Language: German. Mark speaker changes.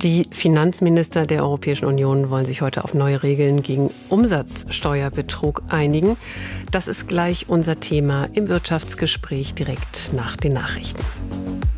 Speaker 1: Die Finanzminister der Europäischen Union wollen sich heute auf neue Regeln gegen Umsatzsteuerbetrug einigen. Das ist gleich unser Thema im Wirtschaftsgespräch direkt nach den Nachrichten.